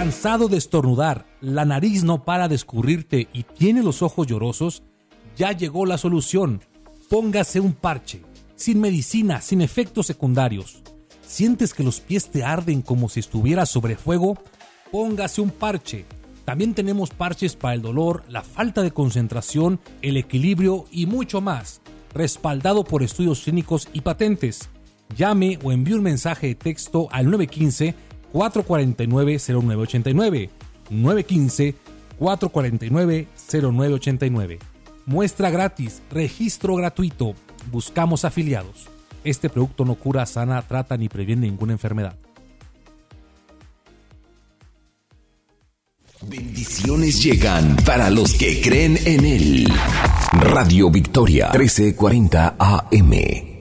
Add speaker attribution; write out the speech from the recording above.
Speaker 1: ¿Cansado de estornudar, la nariz no para de escurrirte y tiene los ojos llorosos? Ya llegó la solución. Póngase un parche, sin medicina, sin efectos secundarios. ¿Sientes que los pies te arden como si estuvieras sobre fuego? Póngase un parche. También tenemos parches para el dolor, la falta de concentración, el equilibrio y mucho más. Respaldado por estudios clínicos y patentes. Llame o envíe un mensaje de texto al 915-449-0989. 915-449-0989. Muestra gratis, registro gratuito. Buscamos afiliados. Este producto no cura, sana, trata ni previene ninguna enfermedad.
Speaker 2: Bendiciones llegan para los que creen en él. Radio Victoria 1340 AM.